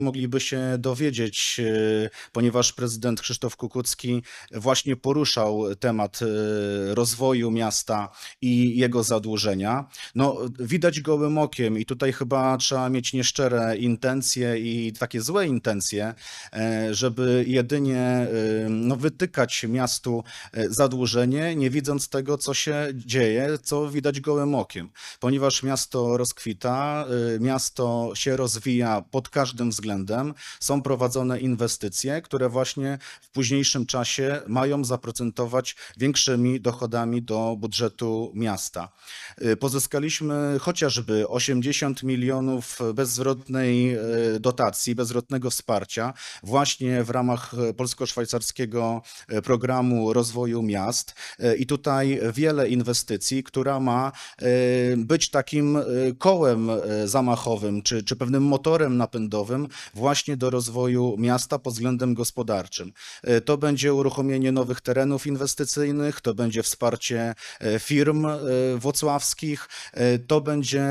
mogliby się dowiedzieć, ponieważ prezydent Krzysztof Kukucki właśnie poruszał temat rozwoju miasta i jego zadłużenia. No, widać gołym okiem i tutaj chyba trzeba mieć nieszczere intencje i takie złe intencje, żeby jedynie wytykać miastu zadłużenie, nie widząc tego, co się dzieje, co widać gołym okiem. Ponieważ miasto rozkwita, miasto się rozwija pod każdym względem, są prowadzone inwestycje, które właśnie w późniejszym czasie mają zaprocentować większymi dochodami do budżetu miasta. Pozyskaliśmy chociażby 80 milionów bezzwrotnej dotacji, bezzwrotnego wsparcia właśnie w ramach polsko-szwajcarskiego programu rozwoju miast i tutaj wiele inwestycji, która ma być takim kołem zamachowym, czy pewnym motorem napędowym właśnie do rozwoju miasta pod względem gospodarczym. To będzie uruchomienie nowych terenów inwestycyjnych, to będzie wsparcie firm włocławskich, to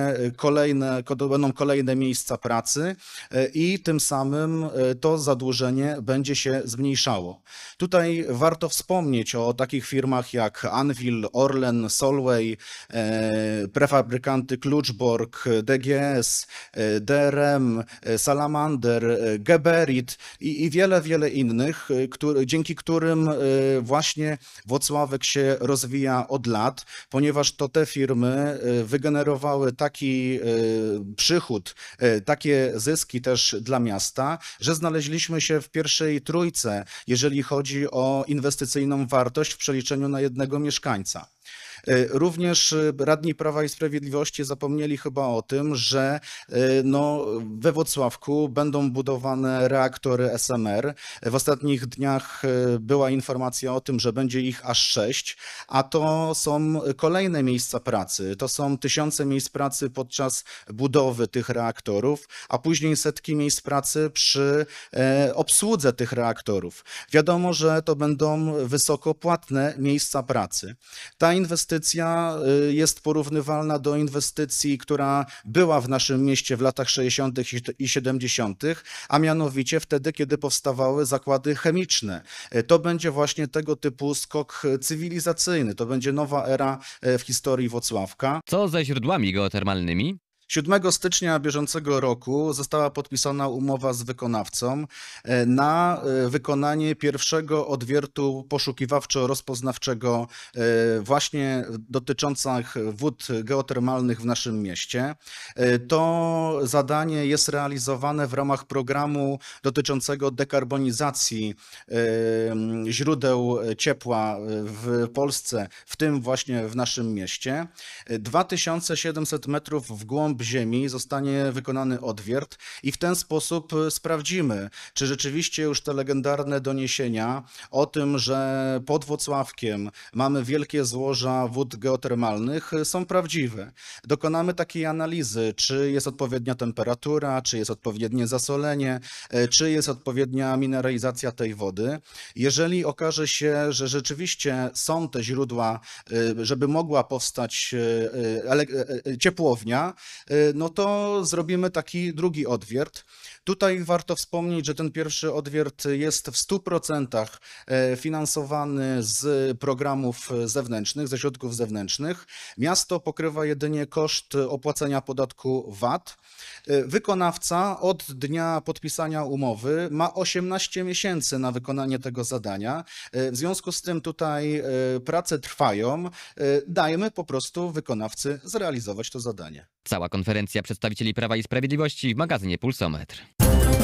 będą kolejne miejsca pracy i tym samym to zadłużenie będzie się zmniejszało. Tutaj warto wspomnieć o takich firmach jak Anwil, Orlen, Solvay, prefabrykanty Kluczbork, DGS, DRM, Salamander, Geberit i wiele innych, dzięki którym właśnie Włocławek się rozwija od lat, ponieważ to te firmy wygenerowały taki przychód, takie zyski też dla miasta, że znaleźliśmy się w pierwszej trójce, jeżeli chodzi o inwestycyjną wartość w przeliczeniu na jednego mieszkańca. Również radni Prawa i Sprawiedliwości zapomnieli chyba o tym, że we Włocławku będą budowane reaktory SMR. W ostatnich dniach była informacja o tym, że będzie ich aż 6, a to są kolejne miejsca pracy. To są tysiące miejsc pracy podczas budowy tych reaktorów, a później setki miejsc pracy przy obsłudze tych reaktorów. Wiadomo, że to będą wysoko płatne miejsca pracy. Ta inwestycja jest porównywalna do inwestycji, która była w naszym mieście w latach 60. i 70., a mianowicie wtedy, kiedy powstawały zakłady chemiczne. To będzie właśnie tego typu skok cywilizacyjny, to będzie nowa era w historii Włocławka. Co ze źródłami geotermalnymi? 7 stycznia bieżącego roku została podpisana umowa z wykonawcą na wykonanie pierwszego odwiertu poszukiwawczo-rozpoznawczego właśnie dotyczących wód geotermalnych w naszym mieście. To zadanie jest realizowane w ramach programu dotyczącego dekarbonizacji źródeł ciepła w Polsce, w tym właśnie w naszym mieście. 2700 metrów w głąb ziemi zostanie wykonany odwiert i w ten sposób sprawdzimy, czy rzeczywiście już te legendarne doniesienia o tym, że pod Włocławkiem mamy wielkie złoża wód geotermalnych, są prawdziwe. Dokonamy takiej analizy, czy jest odpowiednia temperatura, czy jest odpowiednie zasolenie, czy jest odpowiednia mineralizacja tej wody. Jeżeli okaże się, że rzeczywiście są te źródła, żeby mogła powstać ciepłownia, no to zrobimy taki drugi odwiert. Tutaj warto wspomnieć, że ten pierwszy odwiert jest w 100% finansowany z programów zewnętrznych, ze środków zewnętrznych. Miasto pokrywa jedynie koszt opłacenia podatku VAT. Wykonawca od dnia podpisania umowy ma 18 miesięcy na wykonanie tego zadania. W związku z tym tutaj prace trwają. Dajmy po prostu wykonawcy zrealizować to zadanie. Cała konferencja przedstawicieli Prawa i Sprawiedliwości w magazynie Pulsometr.